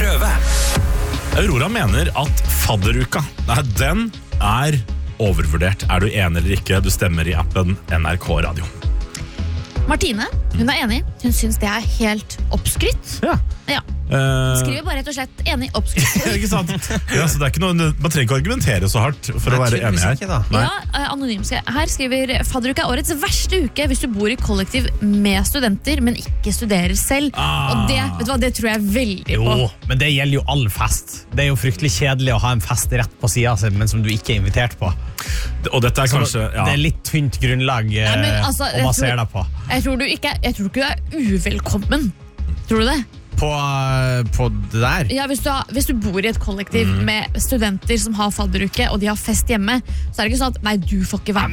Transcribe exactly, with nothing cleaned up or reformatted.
prøve. Aurora mener at fadderuka, nei, den er overvurdert. Er du enig eller ikke? Du stemmer i appen N R K Radio. Martine, hun er enig. Hun synes det er helt oppskrytt. Ja. Ja. Uh, Skriver bare rett og slett enig oppskrytt. ikke sant? Ja, så det er ikke noe, man trenger ikke å argumentere så hardt for å være enig her. Ikke, da. Nei. Ja, anonym her skriver fadderuka er årets verste uke hvis du bor i kollektiv med studenter, men ikke studerer selv. Ah. Og det, vet du hva, det tror jeg veldig på. Jo, men det gjelder jo all fest. Det er jo fryktelig kjedelig å ha en fest rett på siden av seg, men som du ikke er invitert på. Og dette er kanskje, ja. Det er litt tynt grunnlag eh, Nei, men altså, å basere deg på. Jeg tror du ikke, jeg tror ikke du er uvelkommen. Tror du det? På, på det der? Ja, hvis du, har, hvis du bor i et kollektiv Mm. med studenter som har fadderuke, og de har fest hjemme, så er det ikke sånn at, nei, du får ikke være med.